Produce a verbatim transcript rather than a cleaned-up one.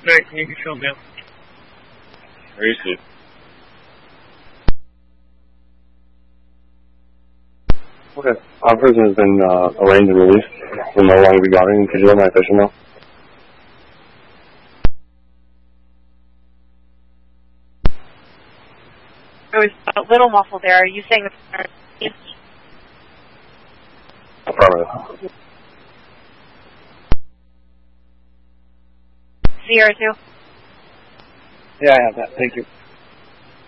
great. You can show me. Received. Okay. Our person has been uh, arraigned and released. Will no longer be guarding. Could you let my official know? It was a little muffled there. Are you saying it's Affirmative. Sierra two? Yeah, I have that. Thank you.